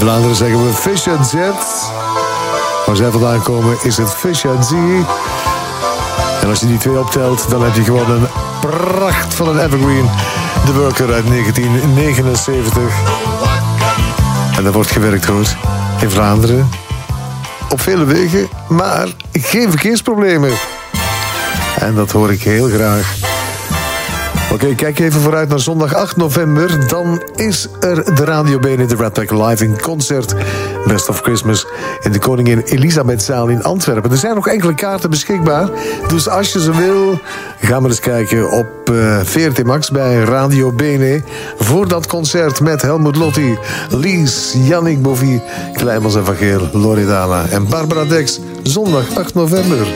Vlaanderen zeggen we Fischer Z. Waar zij vandaan komen is het Fischer Z. En als je die twee optelt, dan heb je gewoon een pracht van een evergreen. De Worker uit 1979. En dat wordt gewerkt goed. In Vlaanderen. Op vele wegen, maar geen verkeersproblemen. En dat hoor ik heel graag. Oké, kijk even vooruit naar zondag 8 november. Dan is er de Radio BNN de Red Pack live in concert. Best of Christmas in de Koningin Elisabethzaal in Antwerpen. Er zijn nog enkele kaarten beschikbaar. Dus als je ze wil, ga maar eens kijken op VRT Max bij Radio BNN. Voor dat concert met Helmut Lotti, Lies, Yannick Bovie, Kleimans en Van Geel, Loredana en Barbara Dex. Zondag 8 november.